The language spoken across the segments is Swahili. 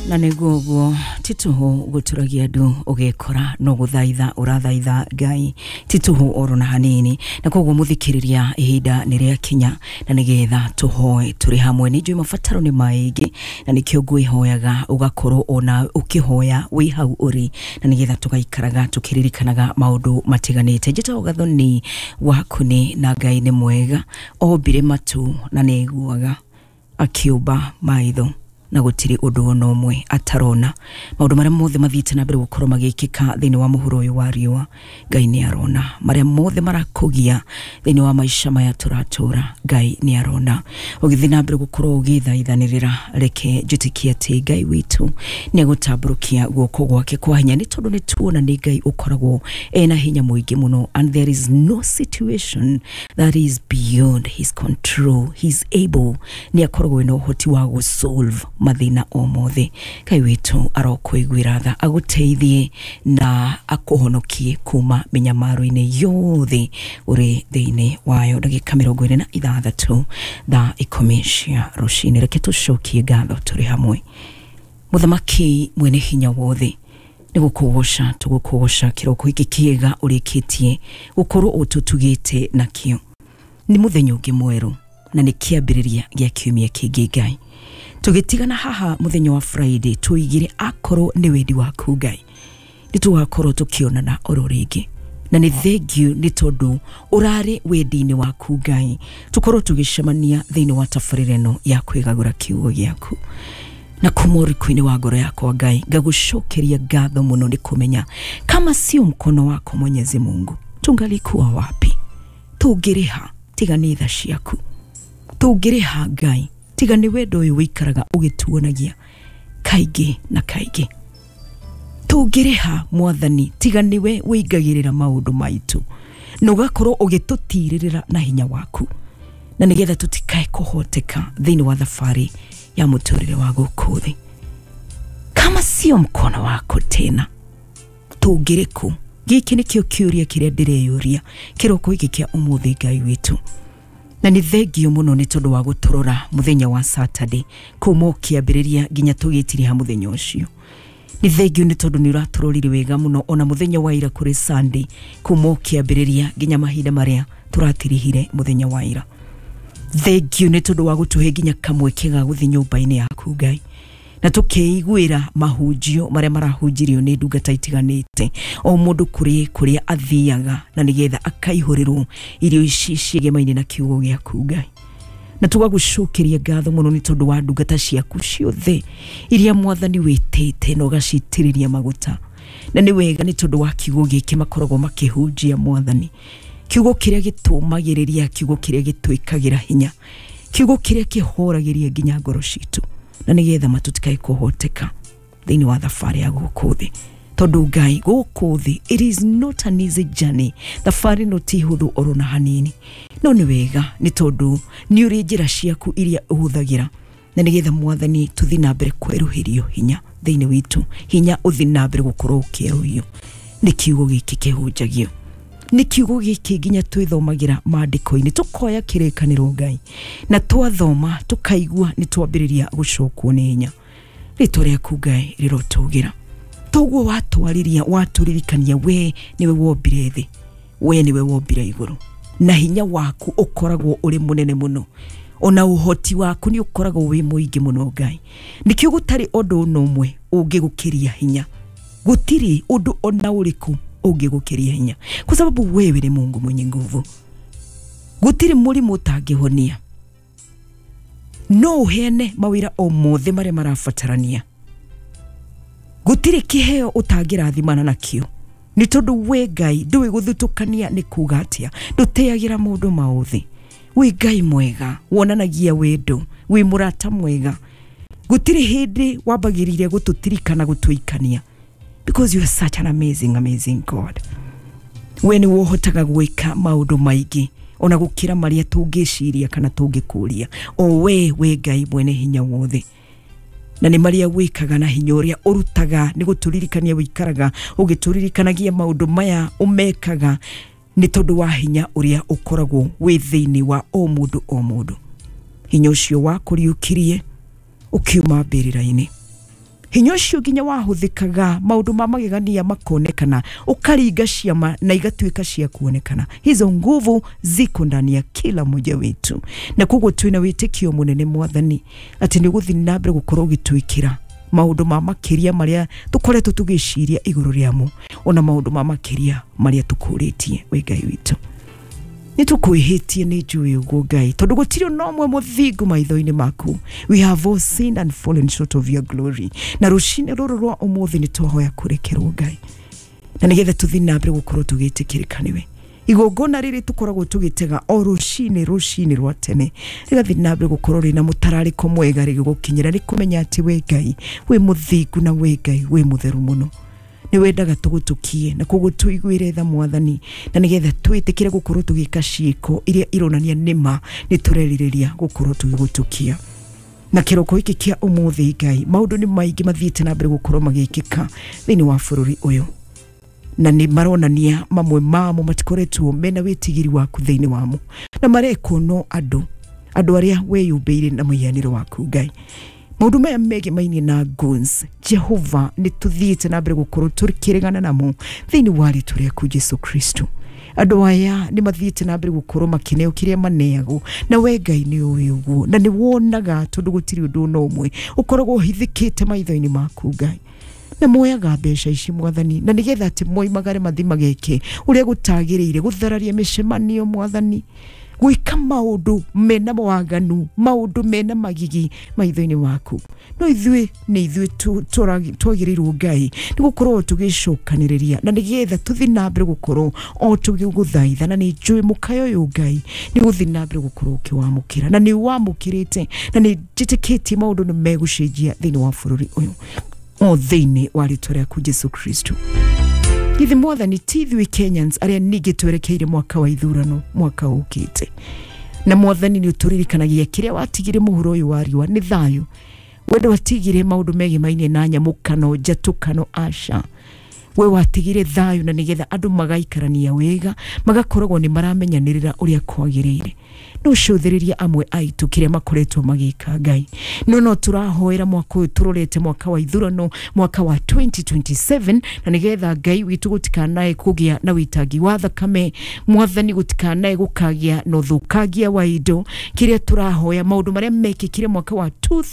na negogo tituho guturagia andu ugekora no guthaitha urathaitha Ngai tituho orona hanini na koguo muthikiriria ihinda niria kinya na nigetha tuhoe turi hamwe ni njui mabataro ni maigi na nikio ngwihoyaga ugakorwo ona ukihoya wi hau uri na nigetha tugaikaraga tukiririkanaga maundu matiganite njita ugathoni wakuni na Ngai ni mwega ombire matu na neguaga akiuba maitho na gutiri undu ono umwe atarona maundu maria mothe mathite na mbere gukorwo magikika thiini wa muhuro uyu wa riua Ngai ni arona maria mothe marakugia thiini wa maisha maya turatura Ngai ni arona ugithi na mbere gukorwo ugithaithanirira reke njitikie ati Ngai witu ni gutamburukia guoko gwake kwa hinya ni tondu ni tuona ni Ngai ukoragwo ena hinya muingi muno and there is no situation that is beyond his control. He's able ni akoragwo ena uhoti wa gusolve mathina o mothe Ngai witu arokuiguira tha aguteithie na akuhonokie kuma minyamaro-ini yothe uri thiini wayo ndagika 26 thaa 10 cia rucini reke tucokie ngatho turi hamwe muthamaki mwene hinya wothe ni gukugosha tugukugosha kiroko iki kiega urikitie gukorwo ututugite nakio ni muthenya ungi mweru na ni kiambiriria gia kiumia kingi Ngai tugitigana haha muthenya wa Friday tuigire akorwo ni wendi waku Ngai nitugakorwo tukionana ororingi na ni thank you ni tondu urari wendi-ini waku Ngai tukorwo tugicemania thiini wa tafarireno ya kwigagura kiugo giaku na kumuriko-ini wa ngoro yakwa Ngai ngagucokeria ngatho muno ni kumenya kama sio mkono wako Mwenyezi Mungu tungalikuwa wapi tungiriha tiga ni tha ciaku tungiriha Ngai tiga ni wendo uyu wikaraga ugituonagia kaigi na kaigi tungiriha Mwathani tiga niwe wingagirira maundu maitu no gakorwo ugitutirira na hinya waku na nigetha tutikae kuhoteka thiini wa thafari ya muturire wa gukuthi kama sio mkono wako tena tungiriku giki nikio kiuria kiria ndireyuria kiroko iki kia umuthi Ngai witu na ni thengio muno ni tondu wa guturora muthenya wa Saturday kuma kiambiriria nginya tugitiri ha muthenya ucio ni thengio ni tondu ni uraturorire wega muno ona muthenya wa ira kuri Sunday kuma kiambiriria nginya mahinda maria turatirihire muthenya wa ira thengio ni tondu wa gutuhe nginya kamweke ga guthi nyumba-ini yaku Ngai na tukeiguira mahunjio maria marahunjirio ni ndungata itiganite o mundu kuria athiaga na nigetha akaihurirwo irio ici ciegemaine na kiugo giaku Ngai na tugagucokeria ngatho muno ni tondu wa ndungata ciaku ciothe iria Mwathani witete no gacitiriria maguta na ni wega ni tondu wa kiugo giki makoragwo makihunjia Mwathani kiugo kiria gitumagiriria kiugo kiria gitwikagira hinya kiugo kiria kihoragiria nginya ngoro citu na nigetha matutikai kuhoteka thiini wa thafari ya gukuthi tondu Ngai gukuthi it is not an easy journey thafari no ti huthu orona hanini no ni wega ni tondu ni uri njira ciaku iria uhuthagira na nigetha Mwathani tuthi na mbere kweruhirio hinya thiini witu hinya uthi na mbere gukorwo ukieruhio ni kiugo giki kihunjagio ni kiugo giki nginya twithomagira maandiko-ini tukoya kirekaniro Ngai na twathoma tukaigua ni twambiriria gucokwo ni hinya ritwa riaku Ngai rirotugira toguo watwariria waturirikania we niwe wombire thi we niwe wombire iguru na hinya waku ukoragwo uri munene muno ona uhoti waku ni ukoragwo wi muingi muno Ngai nikio gutari undu no umwe ungigukiria hinya gutiri undu ona uriku ungigukiria hinya kwa sababu wewe ni Mungu mwenye nguvu gutiri murimu utangihonia no uhene mawira o mothe maria marabatarania gutiri kiheo utangirathimana nakio ni tondu we Ngai ndui guthutukania ni kuga atia nduteagira mundu mauthi we Ngai mwega wonanagia wendo we murata mwega gutiri hindi wambagirire gututirikana gutuikania because you are such an amazing God when you wohotaga gwika maundu maigi ona gukira maria tungiciria kana tungikuria o we Ngai mwene hinya wothe na ni maria wikaga na hinya uria urutaga ni guturirikania wikaraga ugituririkanagia maundu maya umekaga ni tondu wa hinya uria ukoragwo wi thiini wa o mundu hinya ucio wakuriukirie ukiuma mbirira-ini hinya ucio nginya wahuthikaga maundu ma magegania makonekana ukaringa ciama na igatuika cia kuonekana. Hizo nguvu ziko ndani ya kila mmoja wetu, na koguo twina witikio munene Mwathani ati ni guthi na mbere gukorwo gituikira maundu ma makiria maria tukoretwo tugiciria iguru riamo, ona maundu ma makiria maria tukuritie we Ngai witu. Nitukuihitie ni njui uguo Ngai, tondu gutiri no mwe muthingu maitho-ini maku. We have all sinned and fallen short of your glory. Na rucini ruru rwa umuthi ni twahoya kurekerwo Ngai, na nigetha tuthi na mbere gukorwo tugitikirika niwe. Igongona riri tukoragwo tugitega o rucini rwa tene rigathi na mbere gukorwo rina mutarariko mwega rigukinyira ni kumenya ati we Ngai we muthingu na we Ngai we mutheru muno. Ni wendaga tugutukie na koguo tuiguire tha Mwathani, na nigetha twitikire gukorwo tugika ciiko iria ironania nima ni tureririria gukorwo tugigutukia. Na kiroko iki kia umuthi Ngai, maundu ni maingi mathiite na mbere gukorwo magikika thini wa bururi uyu, na ni maronania mamwe mamo matikoretwo mena witigiri waku thini wamo, na mareko no andu aria weyumbeire na muhianiro waku Ngai. Maundu maya mege maini na guns Jehova ni tuthiite na mbere gukorwo turikirigana namo thini wa ritu riaku Jesu Kristo. Andu aya ni mathiite na mbere gukorwo makineo kiria maneago na we Ngai ni uyuguo, na ni wonaga tondu gutiri undu no umwe ukoragwo hithikite maitho-ini maku Ngai. Na moyaga mbeca ici Mwathani, na nigetha ati moimagare mathima geke uria gutagiriire guthararia micemanio Mwathani, gwika maundu mena mwaganu, maundu mena magigi maitho-ini waku. No ithuĩ twagirirwo Ngai ni gukorwo tugicokaniriria, na nigetha tuthi na mbere gukorwo o tugiguthaitha, na ni njui mukayo uyu Ngai ni guthi na mbere gukorwo ukiwamukira, na ni wamukirite, na ni njitikitie maundu ni megucenjia thini wa bururi uyu o thini wa ritu riaku Jesu Kristo. Hithi Mwathani tithui Kenyans aria ningi twerekeire mwaka wa ithurano mwaka ukite, na Mwathani ni uturirikanagia kiria watigire muhuro uyu wa riwa ni thayu, wendo watigire maundu mege maine na nyamukano jatukano asha. We watigire thayu na nigetha andu magaikarania wega, magakoragwo ni maramenyanirira uria kwagirire. No cuthiriria amwe aitu kiria makoretwo magika Ngai. No turahoera mwaka uyu turorete mwaka wa ithurano mwaka wa 2027, na nigetha Ngai witu gutikanae kugia na witangi wa thakame Mwathani, gutikanae gukagia no thukagia wa indo kiria turahoya maundu maria mekikire mwaka wa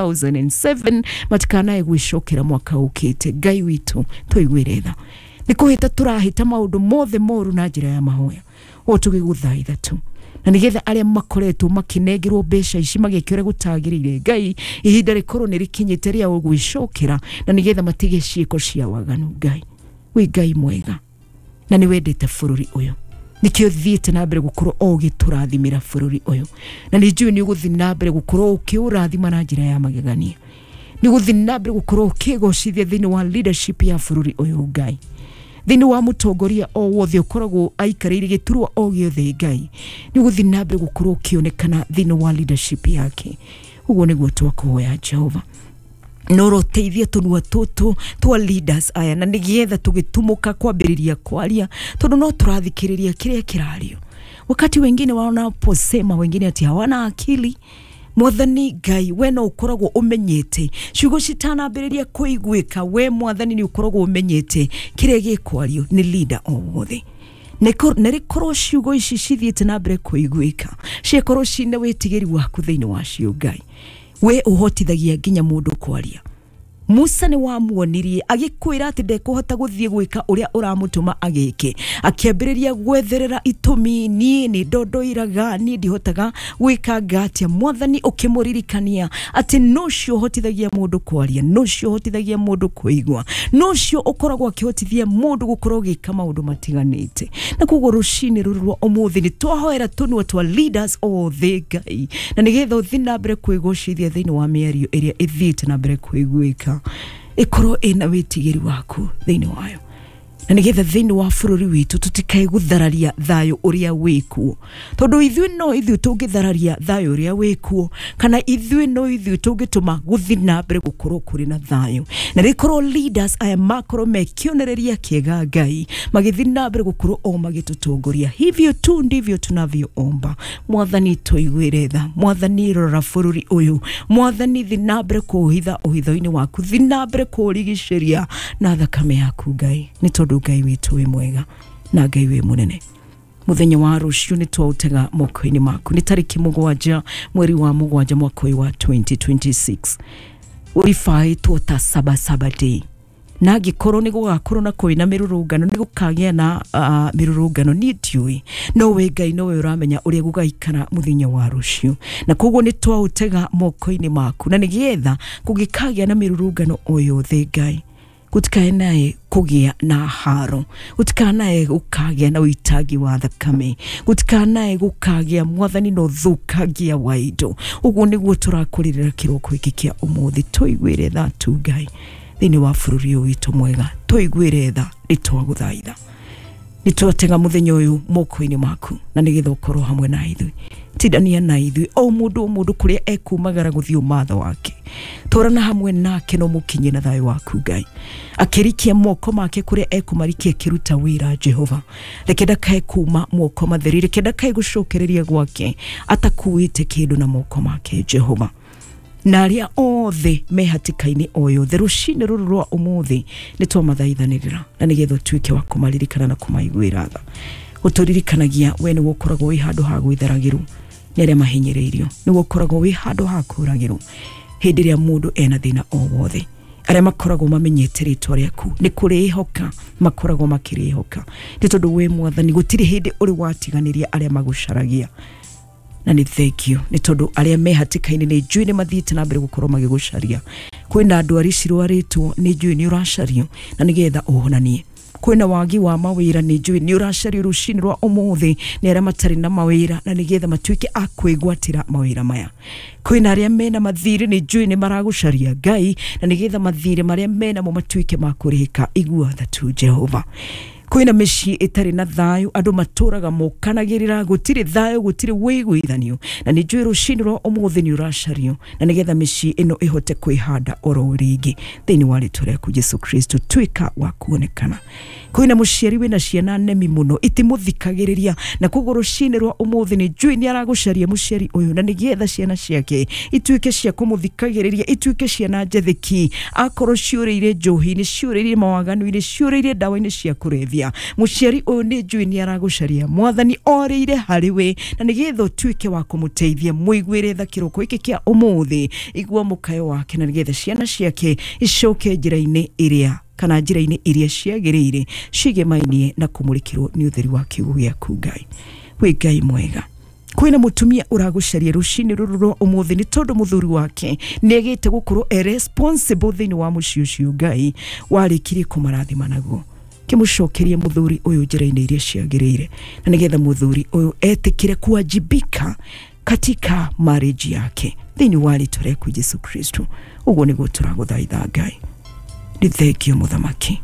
2007 matikanae gwicokera mwaka ukite Ngai witu tuiguire tha. Nikuhita turahita maundu mothe moru na njira ya mahoya o tugiguthaitha tu, na nigetha aria makoretwo makinengirwo mbeca ici magekire gutagirire Ngai ihinda rikorwo ni rikinyite ria gwicokera, na nigetha matige ciiko cia waganu Ngai. We Ngai mwega, na ni wendete bururi uyu, nikio thiite na mbere gukorwo o giturathimira bururi uyu, na ni njui ni uguthi na mbere gukorwo ukiurathima na njira ya magegania, ni guthi na mbere gukorwo ukigocithia thini wa leadership ya bururi uyu Ngai, thini wa mutongoria o wothe ukoragwo aikarire giturwa o giothe Ngai, ni guthi na mbere gukorwo ukionekana thini wa leadership yake. Uguo niguo twakuhoya Jehova, noro teithia tunua tutu twa leaders aya, na nigetha tugitumuka kwambiriria kwaria tondu no turathikiriria kiria kirario. Wakati wengine wanaposema wengine ati hawana akili, Mwathani Ngai we no ukoragwo umenyete ciugo citanambiriria kuiguika. We Mwathani ni ukoragwo umenyete kiria gikwario ni leader o wothe. Nerikorwo ciugo ici cithiite na mbere kuiguika, cikorwo cina witigiri waku thiini wacio Ngai. We uhotithagia nginya mundu kwaria. Musa ni wamuonirie agikwira ati ndekuhota guthie gwika uria uramutuma agike, akiambiriria gwetherera itumi ni ndondoiraga ni ndihotaga gwika gatia. Mwathani ukimuririkania ati nocio hotithagia mundu kwaria, nocio hotithagia mundu kuigwa, nocio ukoragwo akihotithia mundu gukorwo gika maundu matiganite. Na koguo rucini ruru umuthi ni twahoera tunwa twa leaders o the Ngai, na nigetha uthi na mbere kwigocithia thiini wa miario iria ithiite na mbere kuiguika, ikorwo ina witigiri waku thiini wayo. na nigetha thini wa bururi witu tutikae guthararia thayo uria wikuo tondu ithuĩ tungithararia thayo uria wikuo kana ithuĩ tungituma guthina mbere gukorwo kuri na thayo na rikorwo leaders aya makorwo mekionereria kiega Ngai magithina mbere gukorwo o magitutongoria hivyo tu ndivyo tunavyoomba Mwathani tuiguire tha Mwathani rora bururi uyu Mwathani thina mbere kuhitha uhitho-ini waku thina mbere kurigishiria na thakame yaku Ngai ni tondu Ngai witu wi mwega na Ngai wi munene muthenya wa rucio ni twautega moko-ini maku ni tariki 7 mweri wa 7 mwaka wa 2026 urifai tuota saba day na gikorwo ni gugakorwo na kuina mirurungano ni gukagia na mirurungano ni tiui no we Ngai no we uramenya uria gugaikara muthenya wa rucio na koguo ni twautega moko-ini maku na nigetha kugikagia na mirurungano oyo the Ngai gutikae nae kugia na haro gutikae nae gukagia na uitagi wa thakame gutikae nae gukagia Mwathani no thukagia waido uguo niguo turakuririra kiroko iki kia umuthi tuiguire tha tu Ngai thini wa bururi witu mwega tuiguire tha nitwaguthaitha nitwatega muthenya uyu moko-ini maku na nigetha ukorwo hamwe na ithui tidania na ithui o mundu kuria ekumagara guthio matho wake torana hamwe nake no mukinye na thayo waku Ngai akirikia moko make kuria ekumarikia kiruta wira Jehova rekenda kae kuma moko matheri rekenda kae gucokereria gwake atakuite kindu na moko make Jehova na aria othe mehatikaini oyo therushine ruru rwa umuthi nitwamathaithanirira na nigetho tuike wa kumaririkana na kumaiguira tha uturirikanagia we ni gukoragwo wi handu ha gwitharagiru ni aria mahinyireirio ni gukoragwo wi handu ha kuragiru hindi ria mundu ena thina o wothe aria makoragwo mamenyete ritwa riaku ni kurihoka makoragwo makirihoka ni tondu we Mwathani gutiri hindi uri watiganiria aria magucaragia na ni thank you ni tondu aria mehatikaini ni njui ni mathiite na mbere gukorwo magigucaria kwina andu aricirwaritwo ni njui ni uracario na nigetha uhonanie kwina wagi wa mawira ni njui ni uracario rucini rwa umuthi ni aria matari na mawira na nigetha matuike akwigwatira mawira maya kwina aria mena mathiri ni njui ni maragucaria Ngai na nigetha mathiri maria mena mo matuike makurihika igua tha tu Jehova kwina mici itari na thayo andu maturaga mokanagirira gutiri thayo gutiri wiguithanio na ni njui rucini rwa umuthi ni uracario na nigetha mici ino ihote kwihanda oro ringi thini wa ritwa riaku Jesu Kristo tuika wa kuonekana kwina muciari wina ciana nemi muno itimuthikagiriria na koguo rucini rwa umuthi ni njui ni aragucaria muciari uyu na nigetha ciana ciake ituike cia kumuthikagiriria ituike ciana njetheki akorwo ciureire njohi ni ciureire mawaganu ni ciureire dawa ni cia kurevia muciari uyu ni njui ni aragucaria Mwathani oreire hariwe na nigetha tuike wa kumuteithia muiguire tha kiroko iki kia umuthi igua mukayo wake na nigetha ciana ciake icoke njira-ini iria kana njira-ini iria ciagiriire cigemainie na kumurikirwo ni utheri wa kiugo giaku Ngai wi Ngai mwega kwina mutumia uragucaria rucini ruru rwa umuthi ni tondu muthuri wake negete gukorwo responsible thini wa muciĩ ucio Ngai warikirie kumarathima naguo kimucokerie muthuri uyu njira-ini iria ciagiriire na nigetha muthuri uyu etikire kuwajibika katika marriage yake thini wa ritwa riaku Jesu Kristo uguo niguo turaguthaitha Ngai ni thank you muthamaki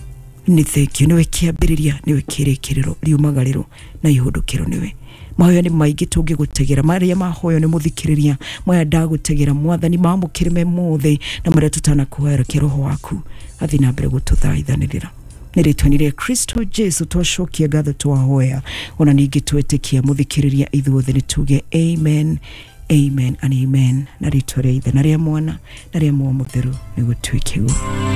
ni thank you niwe kiambiriria niwe kirikiriro riumagariro na ihudukiro niwe mahoya ni maingi tungigutegera maria mahoyo ni muthikiriria maya ndagutegera Mwathani mamukirime mothe na maria tutana kuhera kiroho waku athina mbere gututhaithanirira niritwanire Kristo Jesu twacokia ngatho twahoya ona ningi twetikia muthikiriria ithuothe ni tuge amen amen and amen na ritwa ria Ithe na ria Mwana na ria Muoyo Mutheru ni gutwikego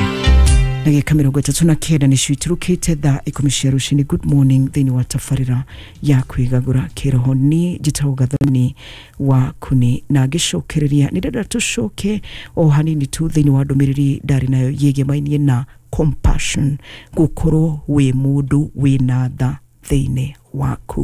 na gika 39 ni citurukite tha 10 cia rucini good morning thini wa tafarira ya kwigagura kiroho ni njitagwo gathoni wa kuni na ngicokereria ni ndenda tucoke o hanini tu thini wa ndumiriri ndari nayo yegemainie na compassion gukorwo wi mundu wina tha thini waku